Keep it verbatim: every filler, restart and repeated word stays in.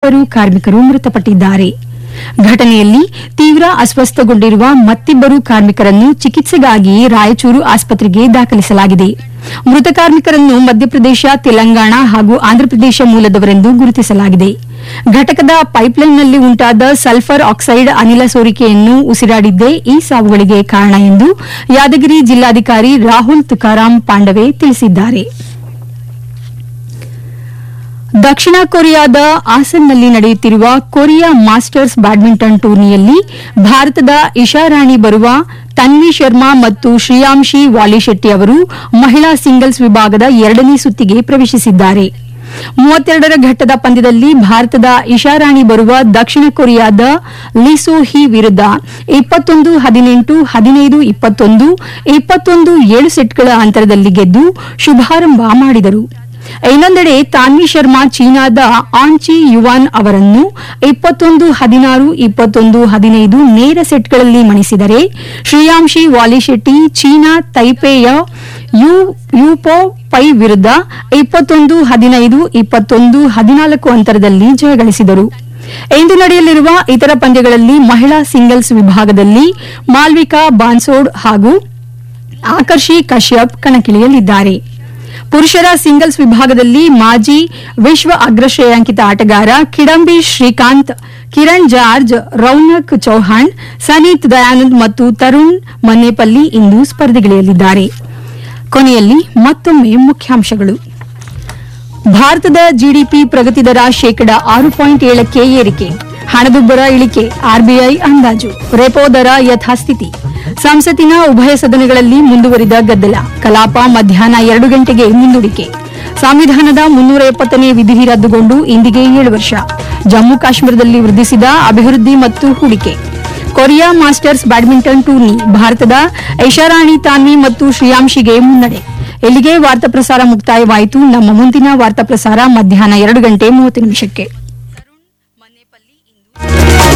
ಇಬ್ಬರು ಕಾರ್ಮಿಕರು ಮೃತಪಟ್ಟಿದ್ದಾರೆ. ಘಟನೆಯಲ್ಲಿ ತೀವ್ರ ಅಸ್ವಸ್ಥಗೊಂಡಿರುವ ಮತ್ತಿಬ್ಬರು ಕಾರ್ಮಿಕರನ್ನು ಚಿಕಿತ್ಸೆಗಾಗಿ ರಾಯಚೂರು ಆಸ್ಪತ್ರೆಗೆ ದಾಖಲಿಸಲಾಗಿದೆ. ಮೃತ ಕಾರ್ಮಿಕರನ್ನು ಮಧ್ಯಪ್ರದೇಶ, ತೆಲಂಗಾಣ ಹಾಗೂ ಆಂಧ್ರಪ್ರದೇಶ ಮೂಲದವರೆಂದು ಗುರುತಿಸಲಾಗಿದೆ. ಘಟಕದ ಪೈಪ್ಲೈನ್ನಲ್ಲಿ ಉಂಟಾದ ಸಲ್ಫರ್ ಆಕ್ಸೈಡ್ ಅನಿಲ ಸೋರಿಕೆಯನ್ನು ಉಸಿರಾಡಿದ್ದೇ ಈ ಸಾವುಗಳಿಗೆ ಕಾರಣ ಎಂದು ಯಾದಗಿರಿ ಜಿಲ್ಲಾಧಿಕಾರಿ ರಾಹುಲ್ ತುಕಾರಾಂ ಪಾಂಡವೆ ತಿಳಿಸಿದ್ದಾರೆ. ದಕ್ಷಿಣ ಕೊರಿಯಾದ ಆಸನ್ನಲ್ಲಿ ನಡೆಯುತ್ತಿರುವ ಕೊರಿಯಾ ಮಾಸ್ಟರ್ಸ್ ಬ್ಯಾಡ್ಮಿಂಟನ್ ಟೂರ್ನಿಯಲ್ಲಿ ಭಾರತದ ಇಶಾರಾಣಿ ಬರುವ, ತನ್ವಿ ಶರ್ಮಾ ಮತ್ತು ಶ್ರೇಯಾಂಶಿ ವಾಲಿಶೆಟ್ಟಿ ಅವರು ಮಹಿಳಾ ಸಿಂಗಲ್ಸ್ ವಿಭಾಗದ ಎರಡನೇ ಸುತ್ತಿಗೆ ಪ್ರವೇಶಿಸಿದ್ದಾರೆ. ಮೂವತ್ತೆರಡರ ಘಟ್ಟದ ಪಂದ್ಯದಲ್ಲಿ ಭಾರತದ ಇಶಾರಾಣಿ ಬರುವ ದಕ್ಷಿಣ ಕೊರಿಯಾದ ಲಿಸೋ ಹಿ ವಿರುದ್ಧ ಇಪ್ಪತ್ತೊಂದು ಹದಿನೆಂಟು, ಹದಿನೈದು ಇಪ್ಪತ್ತೊಂದು, ಇಪ್ಪತ್ತೊಂದು ಏಳು ಸೆಟ್ಗಳ ಅಂತರದಲ್ಲಿ ಗೆದ್ದು ಶುಭಾರಂಭ ಮಾಡಿದರು. ಇನ್ನೊಂದೆಡೆ ತಾನ್ವಿ ಶರ್ಮಾ ಚೀನಾದ ಆನ್ಚಿ ಯುವಾನ್ ಅವರನ್ನು ಇಪ್ಪತ್ತೊಂದು ಹದಿನಾರು, ಇಪ್ಪತ್ತೊಂದು ಹದಿನೈದು ನೇರ ಸೆಟ್ಗಳಲ್ಲಿ ಮಣಿಸಿದರೆ, ಶ್ರೇಯಾಂಶಿ ವಾಲಿಶೆಟ್ಟಿ ಚೀನಾ ತೈಪೆಯ ಯು ಯುಪೋ ಪೈ ವಿರುದ್ಧ ಇಪ್ಪತ್ತೊಂದು ಹದಿನೈದು, ಇಪ್ಪತ್ತೊಂದು ಹದಿನಾಲ್ಕು ಅಂತರದಲ್ಲಿ ಜಯಗಳಿಸಿದರು. ಇಂದು ನಡೆಯಲಿರುವ ಇತರ ಪಂದ್ಯಗಳಲ್ಲಿ ಮಹಿಳಾ ಸಿಂಗಲ್ಸ್ ವಿಭಾಗದಲ್ಲಿ ಮಾಲ್ವಿಕಾ ಬಾನ್ಸೋಡ್ ಹಾಗೂ ಆಕರ್ಷಿ ಕಶ್ಯಪ್ ಕಣಕ್ಕಿಳಿಯಲಿದ್ದಾರೆ. ಪುರುಷರ ಸಿಂಗಲ್ಸ್ ವಿಭಾಗದಲ್ಲಿ ಮಾಜಿ ವಿಶ್ವ ಅಗ್ರಶ್ರೇಯಾಂಕಿತ ಆಟಗಾರ ಕಿಡಂಬಿ ಶ್ರೀಕಾಂತ್, ಕಿರಣ್ ಜಾರ್ಜ್, ರೌನಕ್ ಚೌಹಾಣ್, ಸನೀತ್ ದಯಾನಂದ್ ಮತ್ತು ತರುಣ್ ಮನ್ನೇಪಲ್ಲಿ ಇಂದು ಸ್ಪರ್ಧೆಗಿಳಿಯಲಿದ್ದಾರೆ. ಕೊನೆಯಲ್ಲಿ ಮತ್ತೊಮ್ಮೆ ಮುಖ್ಯಾಂಶಗಳು. ಭಾರತದ ಜಿಡಿಪಿ ಪ್ರಗತಿ ದರ ಶೇಕಡ ಆರು ಪಾಯಿಂಟ್ ಏಳಕ್ಕೆ ಏರಿಕೆ, ಹಣದುಬ್ಬರ ಇಳಿಕೆ ಆರ್ಬಿಐ ಅಂದಾಜು, ರೆಪೋ ದರ ಯಥಾಸ್ಥಿತಿ. ಸಂಸತ್ತಿನ ಉಭಯ ಸದನಗಳಲ್ಲಿ ಮುಂದುವರಿದ ಗದ್ದಲ, ಕಲಾಪ ಮಧ್ಯಾಹ್ನ ಎರಡು ಗಂಟೆಗೆ ಮುಂದೂಡಿಕೆ. ಸಂವಿಧಾನದ ಮುನ್ನೂರ ಎಪ್ಪತ್ತನೇ ವಿಧಿ ರದ್ದುಗೊಂಡು ಇಂದಿಗೆ ಏಳು ವರ್ಷ. ಜಮ್ಮು ಕಾಶ್ಮೀರದಲ್ಲಿ ವೃದ್ಧಿಸಿದ ಅಭಿವೃದ್ಧಿ ಮತ್ತು ಹೂಡಿಕೆ. ಕೊರಿಯಾ ಮಾಸ್ಟರ್ಸ್ ಬ್ಯಾಡ್ಮಿಂಟನ್ ಟೂರ್ನಿ, ಭಾರತದ ಐಷಾರಾಣಿ ತಾನ್ವಿ ಮತ್ತು ಶ್ರೇಯಾಂಶಿಗೆ ಮುನ್ನಡೆ. ಇಲ್ಲಿಗೆ ವಾರ್ತಾ ಪ್ರಸಾರ ಮುಕ್ತಾಯವಾಯಿತು. ನಮ್ಮ ಮುಂದಿನ ವಾರ್ತಾ ಪ್ರಸಾರ ಮಧ್ಯಾಹ್ನ ಎರಡು ಗಂಟೆ ಮೂವತ್ತು ನಿಮಿಷಕ್ಕೆ.